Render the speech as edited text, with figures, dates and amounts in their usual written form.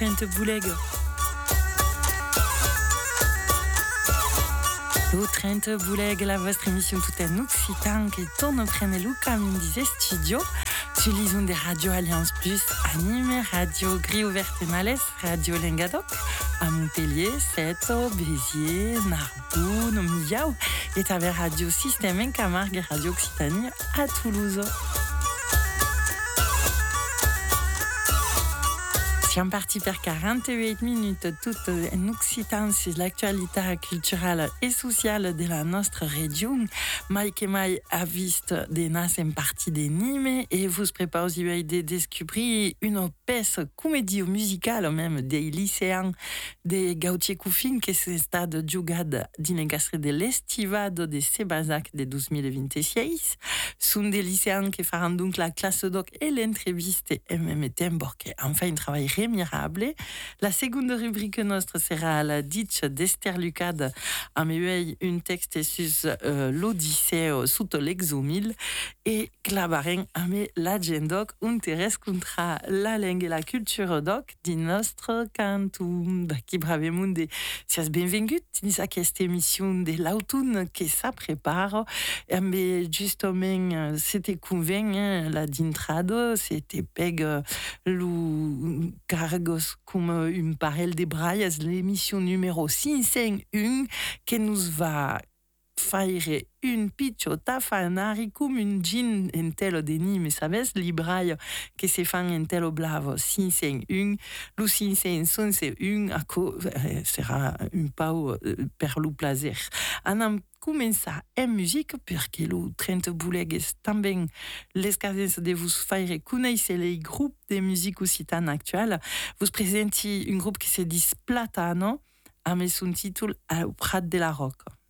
Trente Bouleg. Lo Trente Bouleg, la vostra émission tout en occitan qui tourne prenne Luca Mindise Studio. Utilisons des radios Alliance Plus, Anime, Radio Gris Ouverte Males, Radio Lengadoc, à Montpellier, Seto, Béziers, Narbonne, Miaou, et avec Radio Système en Camargue et Radio Occitanie à Toulouse. Siamo parti per 48 minutes tout en occitan sur l'actualité culturelle et sociale de la nostra région. Mai que mai a vist de nas en partie de Nîmes et vous préparez de découvrir une pièce comédie musicale même des lycéens de Gautier Coufin qui s'est stade jugada d'inegastre de l'estivado de Sebazac de 2026. Sont des lycéens qui feront donc la classe doc et l'entreviste et même tempo qui enfin un travail remirable. La seconde rubrique nostra sera la ditch d'Esther Lucade a meüei un texte sur l'Odyssée sotto l'exomil et Clabaren a me l'agendoc interès contra la langue et la culture doc di nostre cantum. Qui bravement de sias benvengut in aquesta émission de l'automne qui ça prépare. Mais justement, c'était convainc la d'intrado, c'était peg lu cargos comme une parelle de braias, l'émission numéro 501 qui nous va faire une picciotta fanari comme une gin en telo de Nîmes, sabes, libraia que se fan en telo blavo 501, lu 501 sera un pau per lu plaisir. Anam començar en musique perquè lo Trente Bouleg és també les cases de vous faire conèixer les groupes de musique occitane actuelle. Vous présenti un groupe qui se dit Platano, amb son títol Al Prat de la Roca.